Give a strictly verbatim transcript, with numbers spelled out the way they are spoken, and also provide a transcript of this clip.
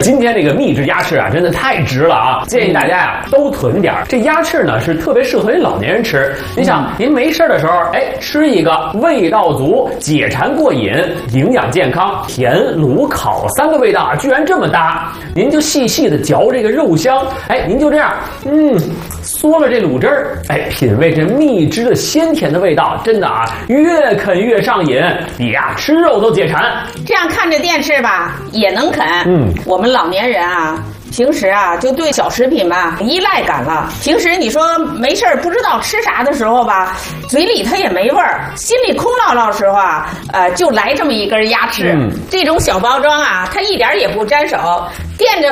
今天这个秘制鸭翅啊，真的太值了啊！建议大家呀、啊、都囤点儿。这鸭翅呢是特别适合您老年人吃。你想，您没事的时候，哎，吃一个，味道足，解馋过瘾，营养健康，甜卤烤三个味道啊，居然这么搭！您就细细的嚼这个肉香，哎，您就这样，嗯，嗦了这卤汁儿，哎，品味这蜜汁的鲜甜的味道，真的啊，越啃越上瘾，比啊吃肉都解馋。 这样看着电视吧，也能啃。嗯，我们老年人啊，平时啊就对小食品吧依赖感了。平时你说没事儿不知道吃啥的时候吧，嘴里它也没味儿，心里空落落时候啊，呃，就来这么一根鸭翅。嗯，这种小包装啊，它一点也不沾手，垫着